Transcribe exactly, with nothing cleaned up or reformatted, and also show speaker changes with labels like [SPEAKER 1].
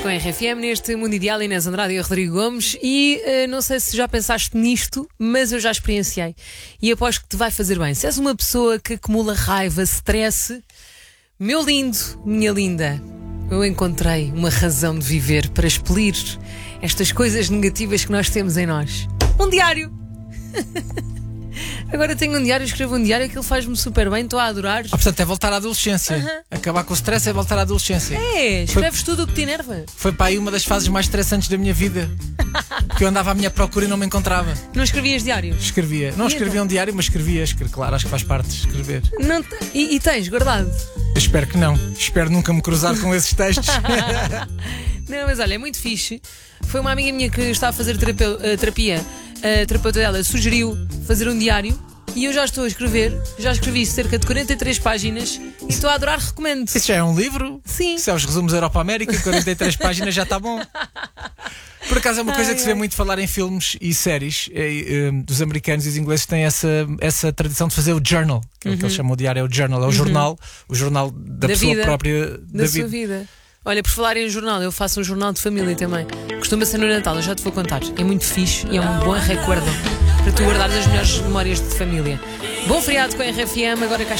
[SPEAKER 1] com a R F M neste Mundo Ideal, Inês Andrade e Rodrigo Gomes. E uh, não sei se já pensaste nisto, mas eu já experienciei e aposto que te vai fazer bem. Se és uma pessoa que acumula raiva, stress, meu lindo, minha linda, eu encontrei uma razão de viver para expelir estas coisas negativas que nós temos em nós. Um diário! Agora tenho um diário, escrevo um diário, aquilo faz-me super bem, estou a adorar.
[SPEAKER 2] Ah, portanto, é voltar à adolescência.
[SPEAKER 1] Uhum.
[SPEAKER 2] Acabar com o stress é voltar à adolescência.
[SPEAKER 1] É, escreves foi, tudo o que te enerva.
[SPEAKER 2] Foi para aí uma das fases mais estressantes da minha vida. Porque eu andava à minha procura e não me encontrava.
[SPEAKER 1] Não escrevias diário?
[SPEAKER 2] Escrevia. Não
[SPEAKER 1] e
[SPEAKER 2] escrevia
[SPEAKER 1] então?
[SPEAKER 2] um diário, mas escrevia. escrevia. Claro, acho que faz parte de escrever.
[SPEAKER 1] Não te... e, e tens guardado?
[SPEAKER 2] Eu espero que não. Espero nunca me cruzar com esses textos.
[SPEAKER 1] Não, mas olha, é muito fixe. Foi uma amiga minha que está a fazer terapia, uh, terapia. A terapeuta dela sugeriu fazer um diário. E eu já estou a escrever, já escrevi cerca de quarenta e três páginas e estou a adorar, recomendo.
[SPEAKER 2] Isso já é um livro?
[SPEAKER 1] Sim.
[SPEAKER 2] Isso é os resumos Europa-América, quarenta e três páginas já está bom. Por acaso é uma coisa ai, que se vê ai. muito falar em filmes e séries. É, é, dos americanos e dos ingleses têm essa, essa tradição de fazer o journal, que é o que eles chamam de diário, é o journal, é o uhum. jornal, o jornal da, da pessoa
[SPEAKER 1] vida,
[SPEAKER 2] própria
[SPEAKER 1] da, da sua vida. vida. Olha, por falar em jornal, eu faço um jornal de família também. Costuma ser no Natal, eu já te vou contar. É muito fixe e é um bom recuerdo para tu guardares as melhores memórias de família. Bom feriado com a R F M, agora cá